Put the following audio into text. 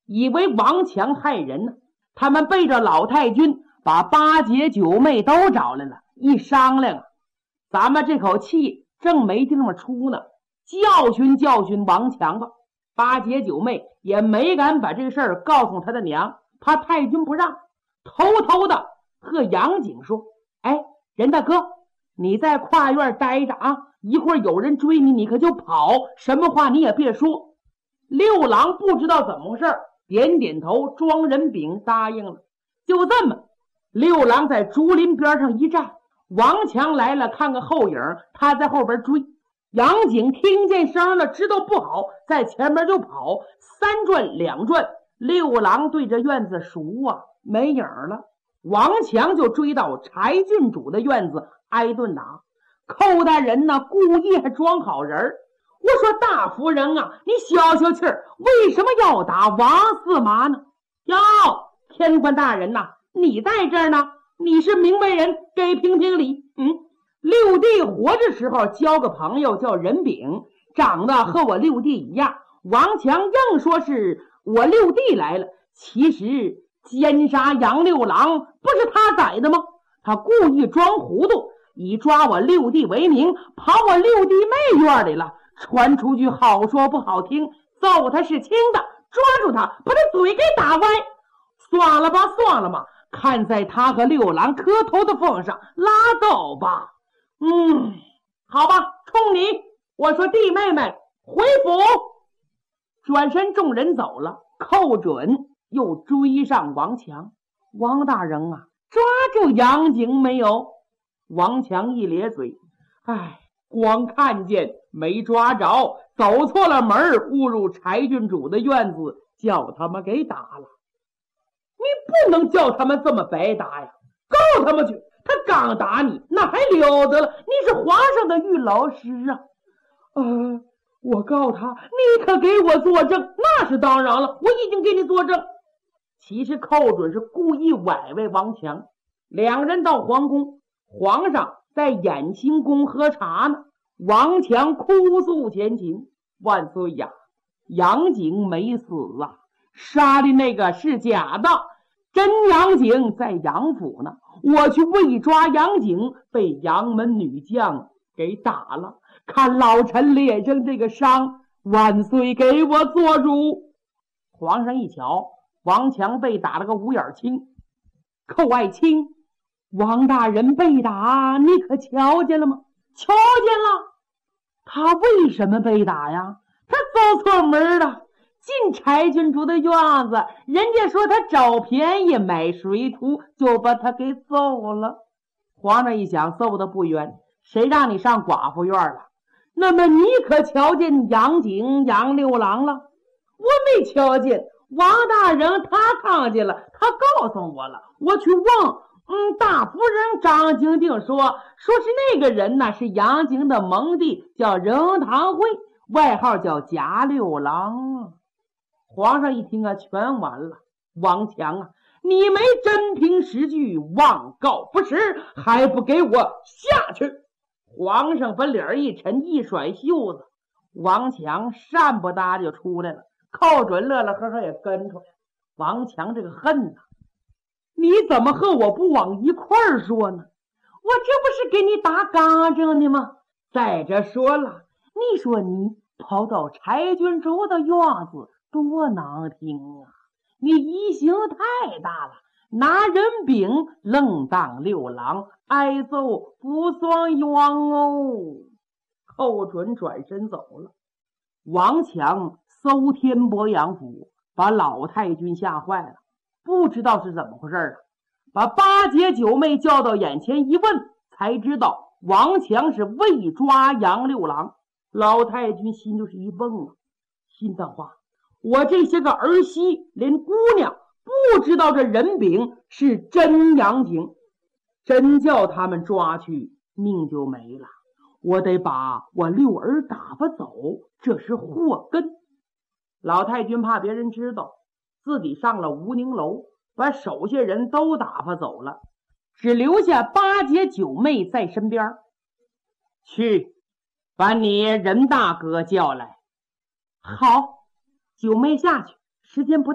以为王强害人呢。他们背着老太君把八姐九妹都找来了，一商量咱们这口气正没地方出呢，教训教训王强吧。八姐九妹也没敢把这事儿告诉他的娘，怕太君不让，偷偷的和杨景说：任大哥，你在跨院待着啊，一会儿有人追你，你可就跑，什么话你也别说。六郎不知道怎么回事，点点头，装人饼答应了。就这么，六郎在竹林边上一站，王强来了，看个后影，他在后边追。杨景听见声了，知道不好，在前面就跑，三转两转，六郎对着院子数没影了。王强就追到柴郡主的院子挨顿打。寇大人呢，故意还装好人。我说大夫人啊，你消消气儿，为什么要打王司马呢？哟，天官大人呐，你在这儿呢，你是明白人，给评评理。六弟活着时候交个朋友叫任炳，长得和我六弟一样。王强硬说是我六弟来了，其实奸杀杨六郎不是他宰的吗？他故意装糊涂，以抓我六弟为名，跑我六弟妹院里了。传出去好说不好听，揍他是轻的，抓住他把他嘴给打歪。算了吧算了吧，看在他和六郎磕头的份上，拉倒吧。好吧，冲你，我说弟妹们回府。转身众人走了，寇准又追上王强。王大人啊，抓住杨景没有？王强一咧嘴，光看见没抓着，走错了门，误入柴郡主的院子，叫他们给打了。你不能叫他们这么白打呀，告他们去。他刚打你，那还了得了？你是皇上的御老师啊！我告他，你可给我作证。那是当然了，我已经给你作证。其实寇准是故意崴崴王强。两人到皇宫，皇上在衍清宫喝茶呢。王强哭诉前情：万岁呀，杨景没死啊，杀的那个是假的，真杨景在杨府呢。我去为抓杨景，被杨门女将给打了。看老臣脸上这个伤，万岁给我做主。皇上一瞧，王强被打了个五眼青。寇爱卿，王大人被打，你可瞧见了吗？瞧见了。他为什么被打呀？他走错门了，进柴郡主的院子，人家说他找便宜买水土，就把他给揍了。皇上一想，揍的不冤，谁让你上寡妇院了？那么你可瞧见杨景、杨六郎了？我没瞧见。王大人他看见了，他告诉我了，我去问。大夫人张晶晶说是那个人呢，是杨景的蒙弟，叫任堂会，外号叫贾六郎。皇上一听全完了。王强啊，你没真凭实据，妄告不实，还不给我下去！皇上把脸一沉，一甩袖子，王强善不搭就出来了。寇准乐乐呵呵也跟出来。王强这个恨呐，你怎么和我不往一块儿说呢？我这不是给你打嘎正的吗？再者说了，你说你跑到柴郡主的院子，多难听啊！你疑心太大了，拿人柄愣当六郎，挨揍不算冤哦。寇准转身走了。王强搜天伯阳府，把老太君吓坏了，不知道是怎么回事啊！把八姐九妹叫到眼前一问，才知道王强是为抓杨六郎。老太君心就是一蹦啊，心的话，我这些个儿媳连姑娘不知道这人饼是真杨景，真叫他们抓去，命就没了。我得把我六儿打发走，这是祸根。老太君怕别人知道，自己上了吴宁楼，把手下人都打发走了，只留下八姐九妹在身边。去，把你任大哥叫来。好，九妹下去，时间不